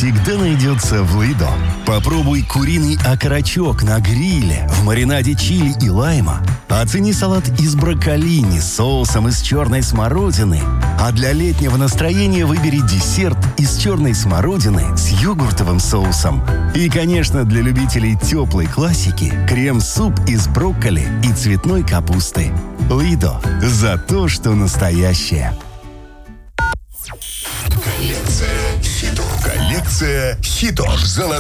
всегда найдется в Лидо. Попробуй куриный окорочок на гриле в маринаде чили и лайма. Оцени салат из брокколини с соусом из черной смородины. А для летнего настроения выбери десерт из черной смородины с йогуртовым соусом. И, конечно, для любителей теплой классики крем-суп из брокколи и цветной капусты. Лидо. За то, что настоящее. Коллекция хитов. Золотой